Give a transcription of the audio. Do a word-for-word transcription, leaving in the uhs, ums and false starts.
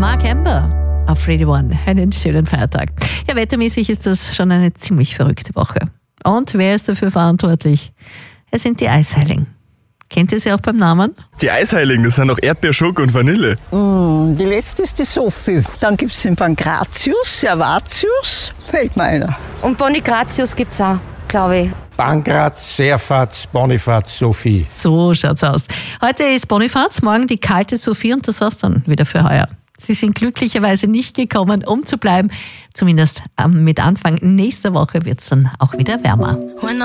Mark Amber auf Radio One. Einen schönen Feiertag. Ja, wettermäßig ist das schon eine ziemlich verrückte Woche. Und wer ist dafür verantwortlich? Es sind die Eisheiligen. Kennt ihr sie auch beim Namen? Die Eisheiligen, das sind doch Erdbeer, Schoko und Vanille. Mm, die letzte ist die Sophie. Dann gibt es den Pankratius, Servatius, fällt mir einer. Und Bonifatius gibt es auch, glaube ich. Pankraz, Serfaz, Bonifaz, Sophie. So schaut's aus. Heute ist Bonifaz, morgen die kalte Sophie und das war's dann wieder für heuer. Sie sind glücklicherweise nicht gekommen, um zu bleiben. Zumindest mit Anfang nächster Woche wird's dann auch wieder wärmer.